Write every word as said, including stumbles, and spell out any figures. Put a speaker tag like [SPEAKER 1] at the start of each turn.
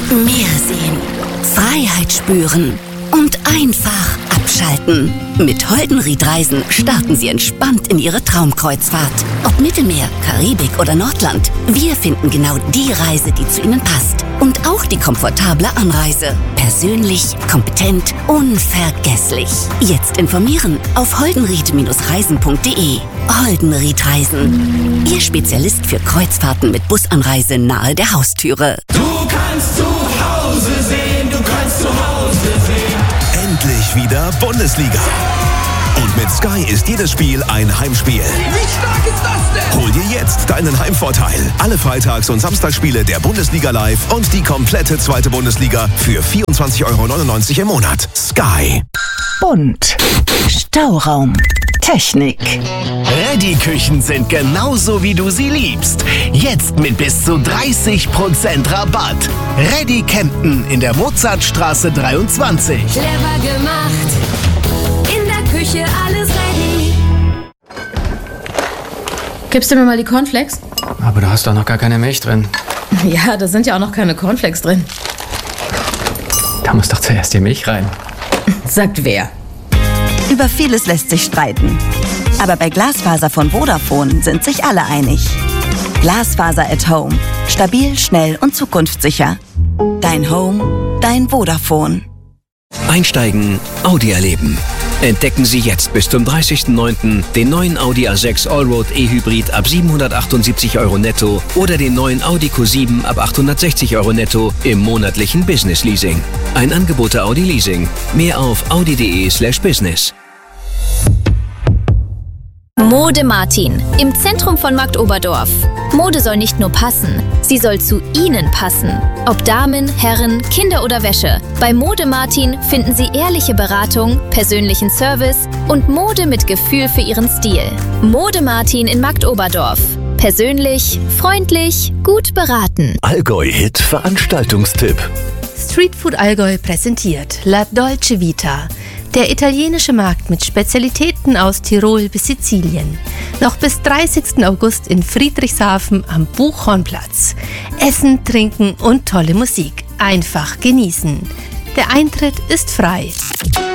[SPEAKER 1] Meer sehen, Freiheit spüren und einfach abschalten. Mit Holdenried Reisen starten Sie entspannt in Ihre Traumkreuzfahrt. Ob Mittelmeer, Karibik oder Nordland, wir finden genau die Reise, die zu Ihnen passt. Und auch die komfortable Anreise. Persönlich, kompetent, unvergesslich. Jetzt informieren auf holdenried Reisen punkt de. Holdenried Reisen. Ihr Spezialist für Kreuzfahrten mit Busanreise nahe der Haustüre.
[SPEAKER 2] Du kannst zu Hause sehen, du kannst zu Hause sehen.
[SPEAKER 3] Endlich wieder Bundesliga. Und mit Sky ist jedes Spiel ein Heimspiel.
[SPEAKER 2] Wie stark ist das denn?
[SPEAKER 3] Hol dir jetzt deinen Heimvorteil. Alle Freitags- und Samstagsspiele der Bundesliga live und die komplette zweite Bundesliga für vierundzwanzig Euro neunundneunzig im Monat. Sky.
[SPEAKER 4] Bunt. Stauraum. Technik.
[SPEAKER 5] Reddy-Küchen sind genauso, wie du sie liebst. Jetzt mit bis zu dreißig Prozent Rabatt. Reddy Kempten in der Mozartstraße dreiundzwanzig.
[SPEAKER 6] Clever gemacht. In der Küche alles ready.
[SPEAKER 7] Gibst du mir mal die Cornflakes?
[SPEAKER 8] Aber da hast doch noch gar keine Milch drin.
[SPEAKER 7] Ja, da sind ja auch noch keine Cornflakes drin.
[SPEAKER 8] Da muss doch zuerst die Milch rein.
[SPEAKER 7] Sagt wer?
[SPEAKER 4] Über vieles lässt sich streiten. Aber bei Glasfaser von Vodafone sind sich alle einig. Glasfaser at Home. Stabil, schnell und zukunftssicher. Dein Home, dein Vodafone.
[SPEAKER 9] Einsteigen, Audi erleben. Entdecken Sie jetzt bis zum dreißigsten neunten den neuen Audi A sechs Allroad E-Hybrid ab siebenhundertachtundsiebzig Euro netto oder den neuen Audi Q sieben ab achthundertsechzig Euro netto im monatlichen Business Leasing. Ein Angebot der Audi Leasing. Mehr auf audi punkt de slash business.
[SPEAKER 10] Mode Martin im Zentrum von Marktoberdorf. Mode soll nicht nur passen, sie soll zu Ihnen passen. Ob Damen, Herren, Kinder oder Wäsche. Bei Mode Martin finden Sie ehrliche Beratung, persönlichen Service und Mode mit Gefühl für Ihren Stil. Mode Martin in Marktoberdorf. Persönlich, freundlich, gut beraten.
[SPEAKER 11] Allgäu-Hit Veranstaltungstipp.
[SPEAKER 12] Streetfood Allgäu präsentiert La Dolce Vita. Der italienische Markt mit Spezialitäten aus Tirol bis Sizilien. Noch bis dreißigsten August in Friedrichshafen am Buchhornplatz. Essen, trinken und tolle Musik. Einfach genießen. Der Eintritt ist frei.